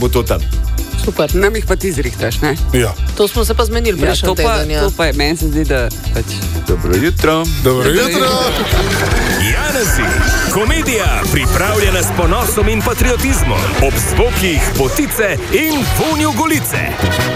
bo to tam. Super. Nam jih pa ti zrihtaš, ne? Ja. To smo se pa zmenili prejšnji teden. To pa je, meni se zdi, da pač... Dobro jutro. Dobro jutro. Janezi, komedija pripravljena s ponosom in patriotizmom, ob zvokih potice in vonju golice.